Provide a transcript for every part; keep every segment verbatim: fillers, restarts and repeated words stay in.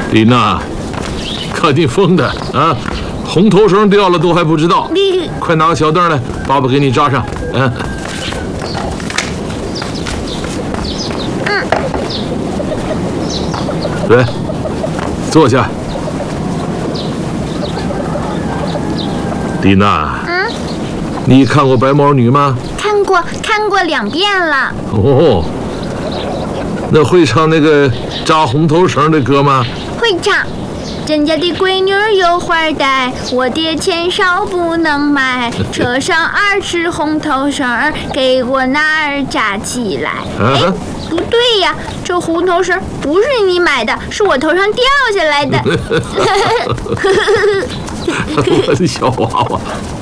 丽娜，可你疯的啊！红头绳掉了都还不知道，快拿个小凳来，爸爸给你扎上。嗯。嗯。来，坐下。丽娜。嗯。你看过《白毛女》吗？ 看过，看过两遍了。 哦。那会唱那个扎红头绳的歌吗？ 会唱。甄家的闺女有花戴，我爹钱少不能买。车上二尺红头绳，给我那儿扎起来。哎，不对呀，这红头绳不是你买的，是我头上掉下来的。 我的小娃娃。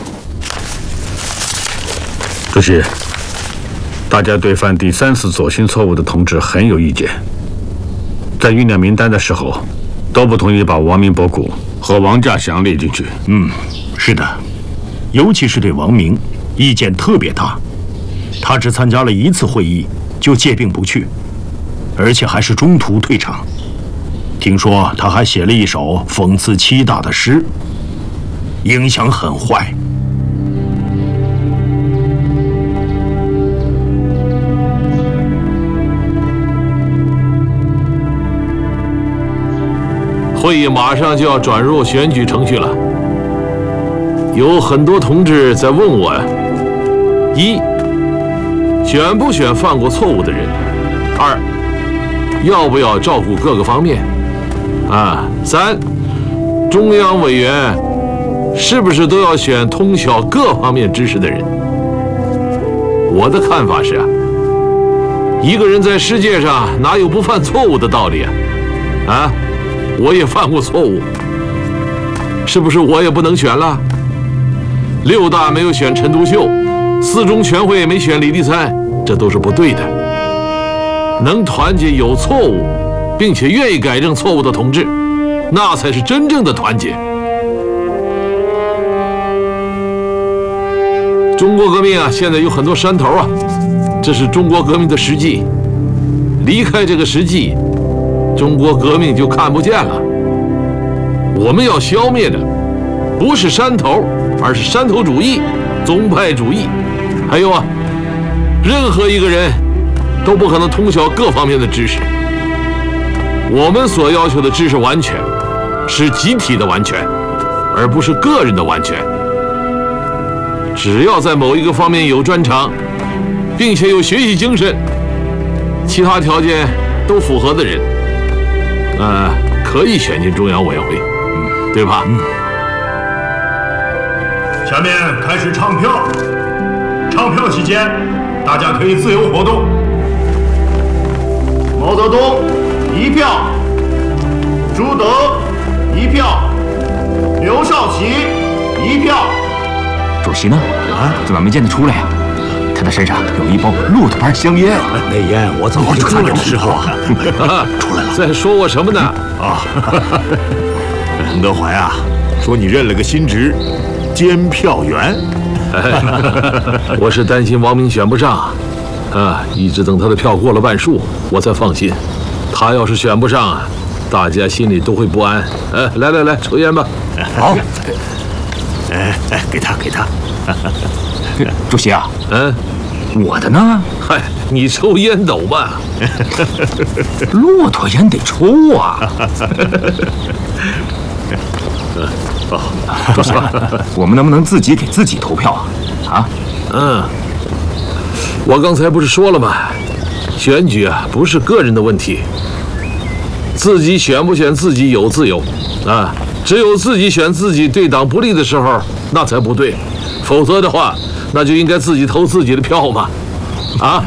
主席，大家对犯第三次左倾错误的同志很有意见，在酝酿名单的时候，都不同意把王明博古和王稼祥列进去。 嗯，是的，尤其是对王明，意见特别大。他只参加了一次会议就借病不去，而且还是中途退场。听说他还写了一首讽刺七大的诗，影响很坏。 会议马上就要转入选举程序了，有很多同志在问我呀：一，选不选犯过错误的人；二，要不要照顾各个方面；啊，三，中央委员是不是都要选通晓各方面知识的人？我的看法是啊，一个人在世界上哪有不犯错误的道理啊？啊？我也犯过错误，是不是我也不能选了？六大没有选陈独秀，四中全会没选李立三，这都是不对的。能团结有错误，并且愿意改正错误的同志，那才是真正的团结。中国革命啊，现在有很多山头啊，这是中国革命的实际。离开这个实际，中国革命就看不见了。我们要消灭的不是山头，而是山头主义、宗派主义。还有啊，任何一个人都不可能通晓各方面的知识。我们所要求的知识完全，是集体的完全，而不是个人的完全。只要在某一个方面有专长，并且有学习精神，其他条件都符合的人，呃，可以选进中央委员会，嗯，对吧？嗯。 下面开始唱票，唱票期间，大家可以自由活动。毛泽东一票，朱德一票，刘少奇一票。 主席呢？啊，怎么没见他出来呀？他的身上有一包骆驼牌香烟， 那烟我早就出来的时候啊，出来了。 在说我什么呢？ 啊，彭德怀啊，说你认了个新职，监票员。 我是担心王明选不上，啊，一直等他的票过了半数，我才放心。他要是选不上，大家心里都会不安。哎，来来来，抽烟吧。 好。 哎哎，给他给他。 主席啊， 嗯， 我的呢？ 嗨，你抽烟斗吧。 骆驼烟得抽啊。 哦， 主席，我们能不能自己给自己投票啊？啊？ 嗯，我刚才不是说了吗？选举啊，不是个人的问题，自己选不选自己有自由啊。只有自己选自己对党不利的时候，那才不对。否则的话，那就应该自己投自己的票嘛。啊！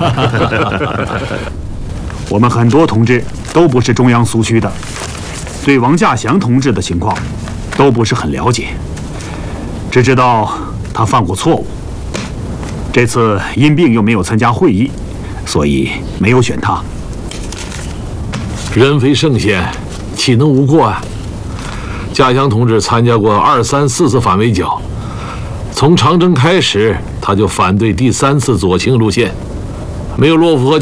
我们很多同志都不是中央苏区的，对王稼祥同志的情况都不是很了解，只知道他犯过错误。这次因病又没有参加会议，所以没有选他。 人非圣贤，岂能无过啊？稼祥同志参加过二三四次反围剿，从长征开始，他就反对第三次左倾路线，没有洛夫和